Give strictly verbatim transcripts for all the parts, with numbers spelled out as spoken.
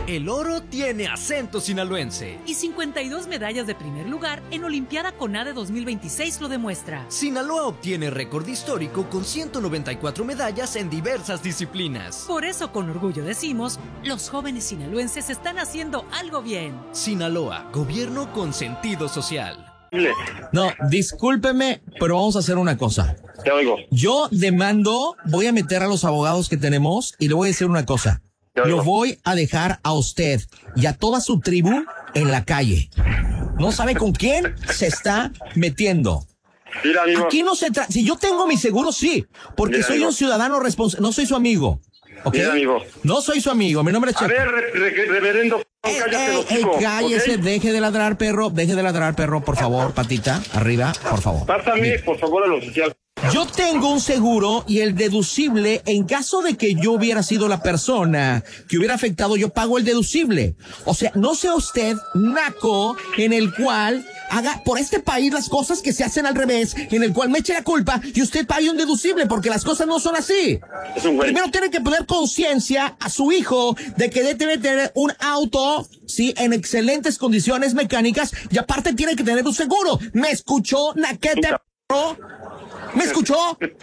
El oro tiene acento sinaloense. Y cincuenta y dos medallas de primer lugar en Olimpiada CONADE dos mil veintiséis lo demuestra. Sinaloa obtiene récord histórico con ciento noventa y cuatro medallas en diversas disciplinas. Por eso con orgullo decimos, los jóvenes sinaloenses están haciendo algo bien. Sinaloa, gobierno con sentido social. No, discúlpeme, pero vamos a hacer una cosa. Te oigo. Yo demando, voy a meter a los abogados que tenemos y le voy a decir una cosa. Lo voy a dejar a usted y a toda su tribu en la calle. No sabe con quién se está metiendo. Mira, amigo. Aquí no se trata. Si yo tengo mi seguro, sí, porque Mira, soy amigo. un ciudadano responsable. No soy su amigo. ¿Ok? Mira, amigo. No soy su amigo. Mi nombre es A Checo. ver, re- re- reverendo, cállate los Ey, hijos, cállese, ¿ok? deje de ladrar, perro. Deje de ladrar, perro, por favor. Patita, arriba, por favor. Pásame, por favor, al oficial. Yo tengo un seguro y el deducible, en caso de que yo hubiera sido la persona que hubiera afectado, yo pago el deducible. O sea, no sea usted naco en el cual haga por este país las cosas que se hacen al revés, en el cual me eche la culpa y usted pague un deducible, porque las cosas no son así. Es un güey. Primero tiene que poner conciencia a su hijo de que debe tener un auto, sí, en excelentes condiciones mecánicas, y aparte tiene que tener un seguro. ¿Me escuchó, naquete, perro? ¿Me escuchó?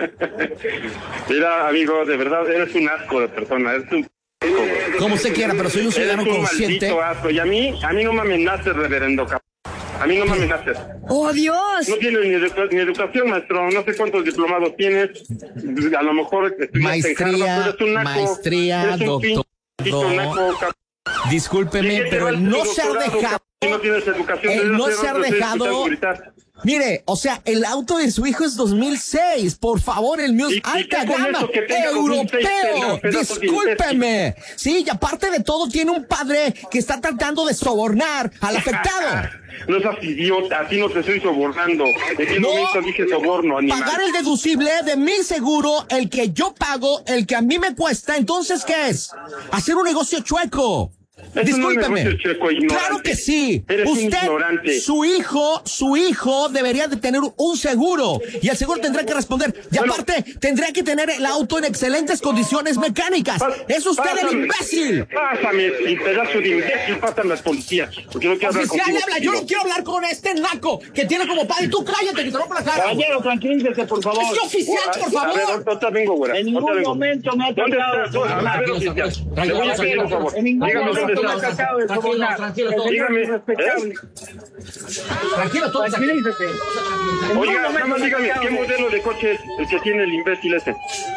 Mira, amigo, de verdad, eres un asco de persona, eres un... Como usted quiera, pero soy un ciudadano Eres un consciente. maldito asco, y a mí, a mí no me amenaces, reverendo, cabrón. A mí no me amenaces. ¡Oh, Dios! No tienes ni, edu- ni educación, maestro, no sé cuántos diplomados tienes, a lo mejor... estudiaste en Maestría, Harvard, pero eres un naco, maestría, eres un doctor- pinche naco, cabrón. Discúlpeme, ¿Qué pero llevas el no tu ser doctorado, dejado, cabrón? No tienes educación, el debes no ser ser otro, dejado, debes gritar. mire, o sea, el auto de su hijo es dos mil seis, por favor, el mío ¿Y- es y alta qué con gama, eso que tenga dos mil seis europeo, pedazo de discúlpeme, sí, y aparte de todo tiene un padre que está tratando de sobornar al afectado. No seas idiota, así no te estoy sobornando. ¿En qué No, momento dije soborno, animal? pagar el deducible de mi seguro, el que yo pago, el que a mí me cuesta, entonces, ¿qué es? Hacer un negocio chueco. Eso Discúlpeme. no es negocio chueco, ignorante. Claro que sí. Eres un Usted, ignorante. su hijo, su hijo debería de tener un seguro y el seguro tendrá que responder. Y Bueno. aparte, tendrá que tener el auto en excelentes condiciones mecánicas. Pas- Es usted el pásame- imbécil. Pásame, el pedazo de imbécil, pásame a las policías. Porque no quiero hablar Oficial, contigo. habla. Yo no quiero hablar con este naco que tiene como padre. Tú cállate, que te rompo la cara. Caballero, tranquilícese, por favor. Es que oficial, por A ver, favor. ahorita ahorita vengo, güera. En Ahorita ningún vengo. momento me ha ¿Dónde tratado está? de A ver, Tranquilo, oficial. tranquilo, Le voy a tranquilo, pedir, por favor. En ningún Dígame dónde momento me ha está. tratado de Tranquilo, sobornar. tranquilo, El señor dígame, es respetable. Tranquilo, todo está- Tranquilícese. En ningún Oiga, nada momento más me ha dígame, tratado ¿qué de- modelo de coche es el que tiene el imbécil ese?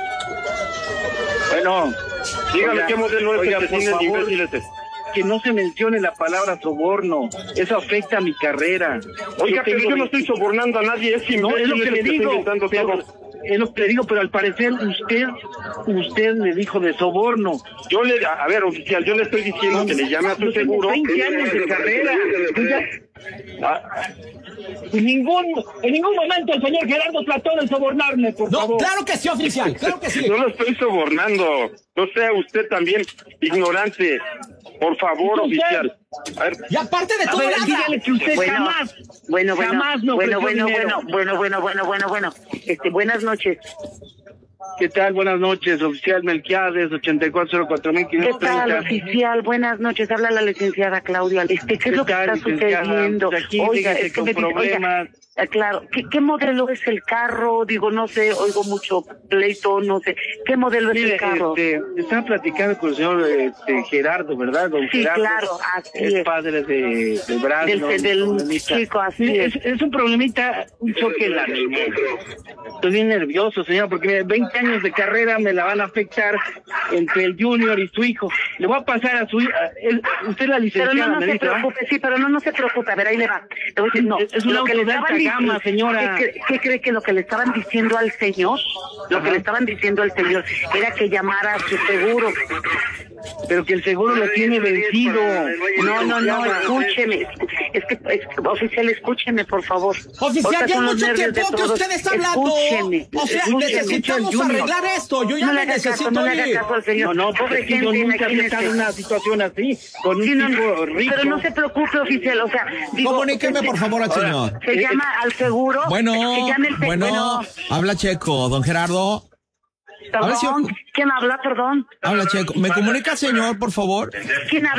Bueno, Dígame, oiga, ¿qué modelo es oiga, el que por tiene el favor, imbécil ese? que no se mencione la palabra soborno. Eso afecta a mi carrera. Oiga, pero tengo yo no veinte estoy sobornando a nadie, es imbécil. No, es lo que el le está digo, inventando pero todo. es lo que le digo, pero al parecer usted, usted le dijo de soborno. Yo le, a ver, oficial, yo le estoy diciendo que le llame a su Yo tengo seguro. veinte años de carrera. Oiga, Ah, en ningún, en ningún momento el señor Gerardo trató de sobornarme, por No, favor. claro que sí, oficial. Claro que sí. no lo estoy sobornando. No sea usted también ignorante. Por favor, ¿Y usted? oficial. A ver, Y aparte de A todo ver, nada. dígale que usted Bueno, jamás, Bueno, bueno, jamás me bueno, ofreció bueno, dinero. bueno, bueno, bueno, bueno, bueno, bueno. Este, buenas noches. ¿Qué tal? Buenas noches, oficial Melquiades, ochenta y cuatro cero cuatro mil ¿Qué quinientos tal, treinta. oficial? Buenas noches. Habla la licenciada Claudia. Este, ¿qué es lo que tal, está licenciada? sucediendo? Pues aquí, Oiga, fíjese, es que con me dice, oiga, problemas. eh, claro, ¿qué, ¿qué modelo es el carro? Digo, no sé, oigo mucho pleito, no sé. ¿Qué modelo es Mire, el carro? este, estaba platicando con el señor este, Gerardo, ¿verdad? Don Sí, Gerardo, claro, así es es. padre de, de Brad, Del- ¿no? del Un problemita. chico, así Mire, es. es. Es un problemita, un choque en la mente. Estoy bien nervioso, señor, porque mire, veinte años de carrera me la van a afectar entre el junior y su hijo. Le voy a pasar a su hija. Usted es la Pero licenciada, no, no me se dice, ¿va? preocupe, sí, pero no, no se preocupe. A ver, ahí le va. Le voy a decir, no. Es un lo que auto le de estaban alta dic- gama, señora. ¿Qué, cree- qué cree que lo que le estaban diciendo al señor? Lo que le estaban diciendo al señor era que llamara a su seguro. Pero que el seguro lo tiene vencido. No, no, no, escúcheme. Es que, es que, oficial, escúcheme, por favor. Oficial, Ahorita ya son hay los mucho nervios tiempo de que todos. usted está hablando. Escúcheme. O sea, escúcheme. necesitamos Junior. arreglar esto. Yo ya No le me haga necesito caso, no le haga ir. caso al señor. No, no, Pobre porque gente, yo nunca había imagínese. estado en una situación así, con un Sí, no, tipo no, rico. pero no se preocupe, oficial, o sea, digo, Comuníqueme, por favor, al señor. se llama al seguro, Bueno, que llame el se- bueno, habla Checo, don Gerardo. perdón, a ver si- ¿quién habla, perdón? Habla Checo. ¿Me comunica, señor, por favor? ¿Quién habla?